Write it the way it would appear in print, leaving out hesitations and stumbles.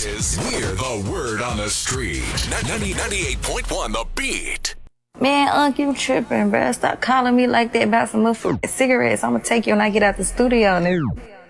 We're the word on the street. 98.1 The Beat. Man, Unc, you tripping, bruh. Stop calling me like that about some motherfucking cigarettes. I'm gonna take you when I get out the studio, nigga.